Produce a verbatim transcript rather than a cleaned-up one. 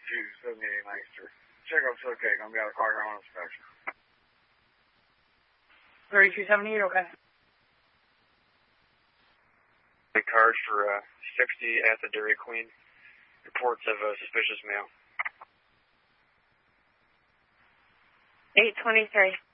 two seventy-eight Lancaster. Check up's okay. Gonna be out of car here on inspection. thirty-two seventy-eight, okay. The card for uh, sixty at the Dairy Queen. Reports of uh, suspicious male. eight twenty-three.